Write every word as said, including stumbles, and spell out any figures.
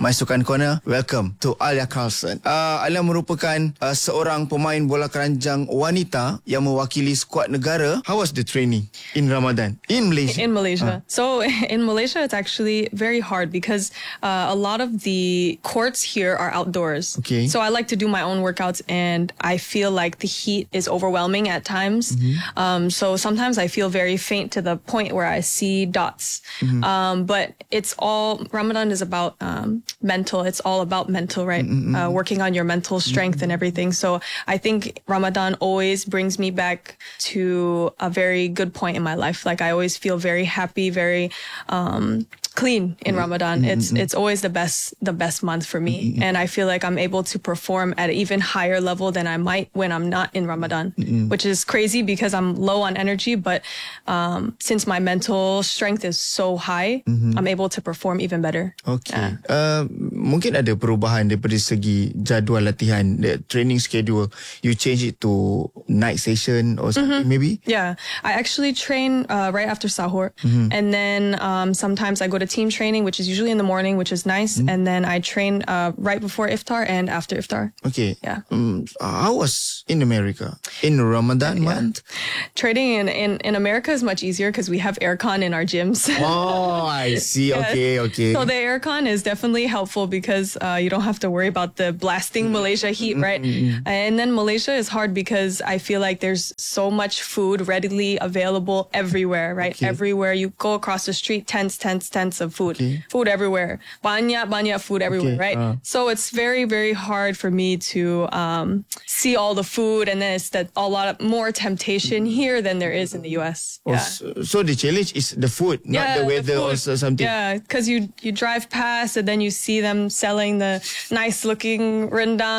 My Sukan Corner. Welcome to Alia Carlson. Uh, Alia merupakan uh, seorang pemain bola keranjang wanita yang mewakili skuad negara. How was the training in Ramadan in Malaysia? In Malaysia. Uh. So in Malaysia, it's actually very hard because uh, a lot of the courts here are outdoors. Okay. So I like to do my own workouts, and I feel like the heat is overwhelming at times. Mm-hmm. Um, so sometimes I feel very faint to the point where I see dots. Mm-hmm. Um, but it's all, Ramadan is about um, mental. It's all about mental, right? Mm-hmm. Uh, working on your mental strength mm-hmm. and everything. So I think Ramadan always brings me back to a very good point in my life. Like I always feel very happy, very um, clean in Ramadan. Mm-hmm. It's it's always the best the best month for me, mm-hmm. and I feel like I'm able to perform at an even higher level than I might when I'm not in Ramadan, mm-hmm. which is crazy because I'm low on energy. But um, since my mental strength is so high, mm-hmm. I'm able to perform even better. Okay. Yeah. Uh, mungkin ada perubahan daripada segi jadual latihan, the training schedule. You change it to night session or something, mm-hmm. maybe? Yeah, I actually train uh, right after sahur, mm-hmm. and then um, sometimes I go to team training, which is usually in the morning, which is nice, mm-hmm. and then I train uh, right before iftar and after iftar. Okay. Yeah. Um, how was in America in Ramadan yeah. month? Training in, in, in America is much easier because we have aircon in our gyms. Oh, I see. Yes. Okay, okay. So the aircon is definitely helpful because uh, you don't have to worry about the blasting Malaysia heat, right? Mm-hmm. And then Malaysia is hard because I feel like there's so much food readily available everywhere, right? Okay. Everywhere you go across the street, tents, tents, tents of food. Okay. Food everywhere. Banyak, banyak food everywhere, okay. right? Uh. So it's very, very hard for me to um, see all the food, and then it's that a lot of more temptation here than there is in the U S. Oh, yeah. so, so the challenge is the food, not yeah, the weather the or something. Yeah, because you, you drive past and then you see them selling the nice looking rendang